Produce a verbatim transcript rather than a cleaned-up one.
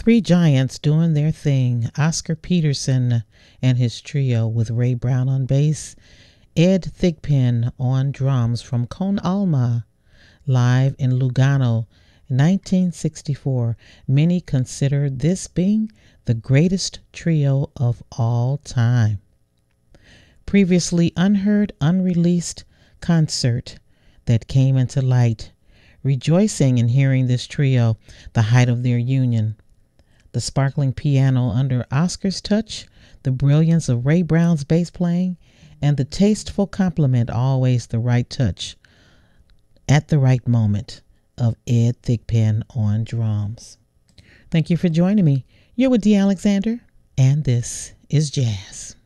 Three giants doing their thing. Oscar Peterson and his trio with Ray Brown on bass, Ed Thigpen on drums from Con Alma, live in Lugano in nineteen sixty-four. Many consider this being the greatest trio of all time. Previously unheard, unreleased concert that came into light, rejoicing in hearing this trio, the height of their union. The sparkling piano under Oscar's touch, the brilliance of Ray Brown's bass playing, and the tasteful compliment, always the right touch, at the right moment, of Ed Thigpen on drums. Thank you for joining me. You're with Dee Alexander, and this is Jazz.